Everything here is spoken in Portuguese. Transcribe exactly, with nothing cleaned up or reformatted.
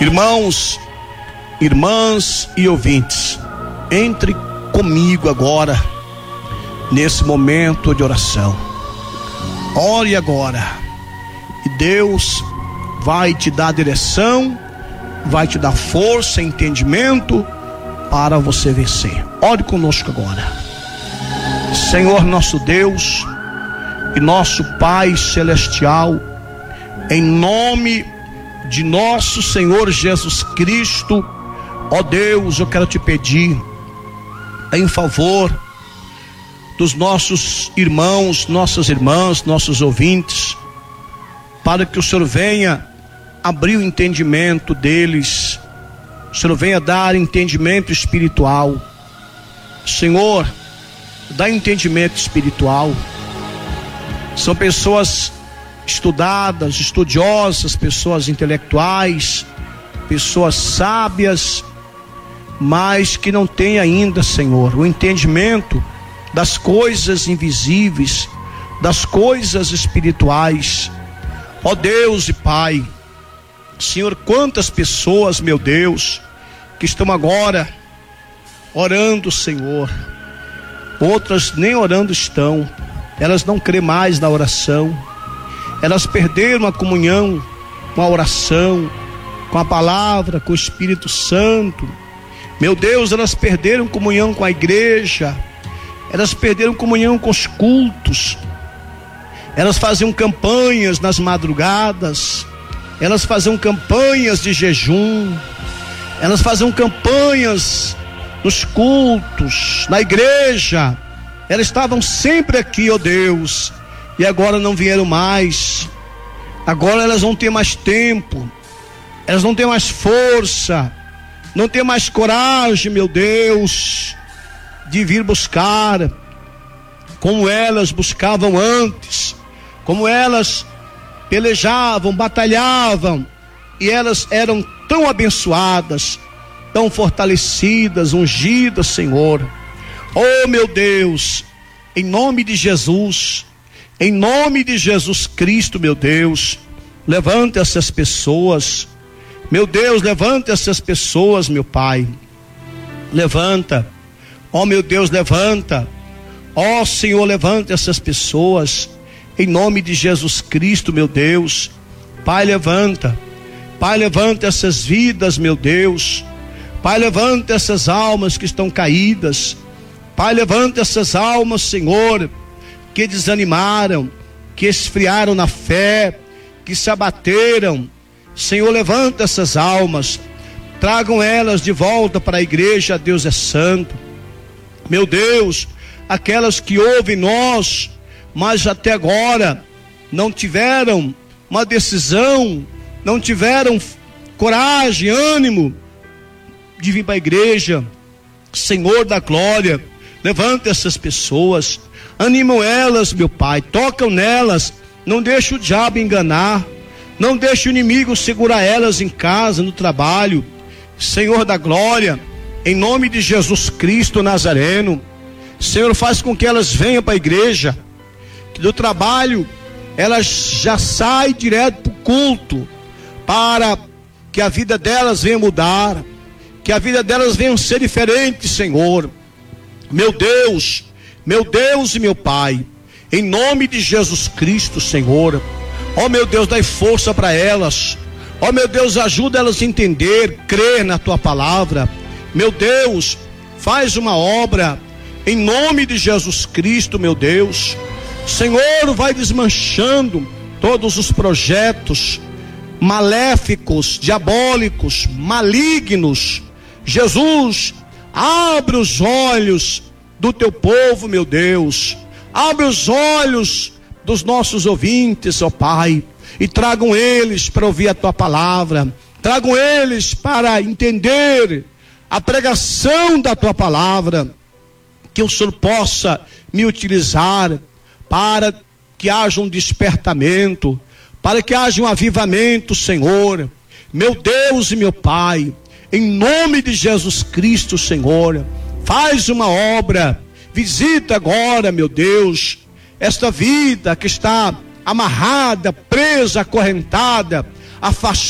Irmãos, irmãs e ouvintes, entre comigo agora, nesse momento de oração. Ore agora, e Deus vai te dar direção, vai te dar força e entendimento para você vencer. Ore conosco agora. Senhor nosso Deus e nosso Pai Celestial, em nome de nosso Senhor Jesus Cristo, ó Deus, eu quero te pedir em favor dos nossos irmãos, nossas irmãs, nossos ouvintes, para que o Senhor venha abrir o entendimento deles, o Senhor venha dar entendimento espiritual. Senhor, dá entendimento espiritual. São pessoas estudadas, estudiosas, pessoas intelectuais, pessoas sábias, mas que não têm ainda, Senhor, o entendimento das coisas invisíveis, das coisas espirituais. Ó Deus e Pai, Senhor, quantas pessoas, meu Deus, que estão agora orando, Senhor, outras nem orando estão, elas não creem mais na oração, elas perderam a comunhão com a oração, com a palavra, com o Espírito Santo. Meu Deus, elas perderam comunhão com a igreja, elas perderam comunhão com os cultos, elas faziam campanhas nas madrugadas, elas faziam campanhas de jejum, elas faziam campanhas nos cultos, na igreja, elas estavam sempre aqui, ó Deus, e agora não vieram mais. Agora elas não têm mais tempo, elas não têm mais força, não têm mais coragem, meu Deus, de vir buscar como elas buscavam antes, como elas pelejavam, batalhavam, e elas eram tão abençoadas, tão fortalecidas, ungidas, Senhor. Oh meu Deus, em nome de Jesus, em nome de Jesus Cristo, meu Deus, levanta essas pessoas, meu Deus, levanta essas pessoas, meu Pai, levanta, ó meu Deus, levanta, ó Senhor, levanta essas pessoas, em nome de Jesus Cristo, meu Deus. Pai, levanta, Pai, levanta essas vidas, meu Deus, Pai, levanta essas almas que estão caídas, Pai, levanta essas almas, Senhor, que desanimaram, que esfriaram na fé, que se abateram. Senhor, levanta essas almas, tragam elas de volta para a igreja. Deus é santo, meu Deus, aquelas que ouvem nós, mas até agora não tiveram uma decisão, não tiveram coragem, ânimo de vir para a igreja. Senhor da glória, levanta essas pessoas, animam elas, meu Pai, tocam nelas, não deixa o diabo enganar, não deixa o inimigo segurar elas em casa, no trabalho. Senhor da glória, em nome de Jesus Cristo Nazareno, Senhor, faz com que elas venham para a igreja, que do trabalho elas já saem direto para o culto, para que a vida delas venha mudar, que a vida delas venha ser diferente, Senhor. Meu Deus, meu Deus e meu Pai, em nome de Jesus Cristo, Senhor, ó meu Deus, dai força para elas, ó meu Deus, ajuda elas a entender, crer na tua palavra. Meu Deus, faz uma obra, em nome de Jesus Cristo, meu Deus. Senhor, vai desmanchando todos os projetos maléficos, diabólicos, malignos. Jesus, abre os olhos do teu povo, meu Deus, abre os olhos dos nossos ouvintes, ó Pai, e tragam eles para ouvir a tua palavra, tragam eles para entender a pregação da tua palavra, que o Senhor possa me utilizar para que haja um despertamento, para que haja um avivamento, Senhor, meu Deus e meu Pai, em nome de Jesus Cristo, Senhor, faz uma obra, visita agora, meu Deus, esta vida que está amarrada, presa, acorrentada, afastada